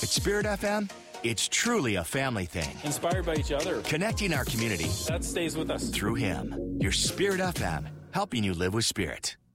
At Spirit FM, it's truly a family thing. Inspired by each other. Connecting our community. That stays with us. Through him. Your Spirit FM, helping you live with spirit.